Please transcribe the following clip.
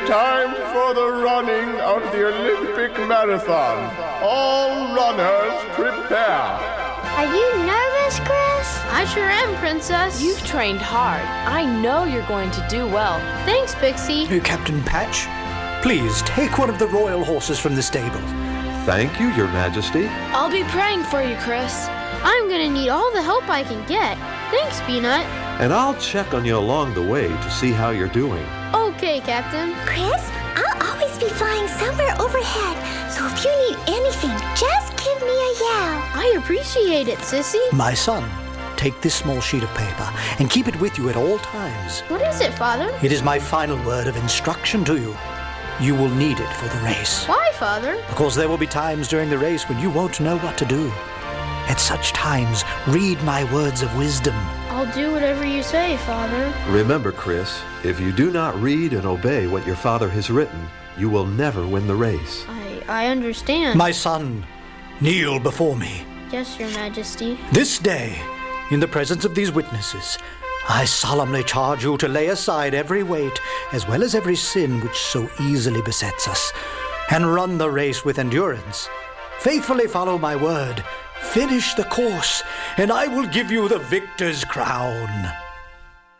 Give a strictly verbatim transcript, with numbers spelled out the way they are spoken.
time for the running of the Olympic Marathon. All runners prepare. Are you nervous, Chris? I sure am, Princess. You've trained hard. I know you're going to do well. Thanks, Pixie. Uh, Captain Patch, please take one of the royal horses from the stable. Thank you, Your Majesty. I'll be praying for you, Chris. I'm gonna need all the help I can get. Thanks, Peanut. And I'll check on you along the way to see how you're doing. Okay, Captain. Chris, I'll always be flying somewhere overhead, so if you need anything, just give me a yell. I appreciate it, Sissy. My son, take this small sheet of paper and keep it with you at all times. What is it, Father? It is my final word of instruction to you. You will need it for the race. Why, Father? Because there will be times during the race when you won't know what to do. At such times, read my words of wisdom. I'll do whatever you say, Father. Remember, Chris, if you do not read and obey what your father has written, you will never win the race. I, I understand. My son, kneel before me. Yes, Your Majesty. This day, in the presence of these witnesses, I solemnly charge you to lay aside every weight, as well as every sin which so easily besets us, and run the race with endurance. Faithfully follow my word. Finish the course, and I will give you the victor's crown.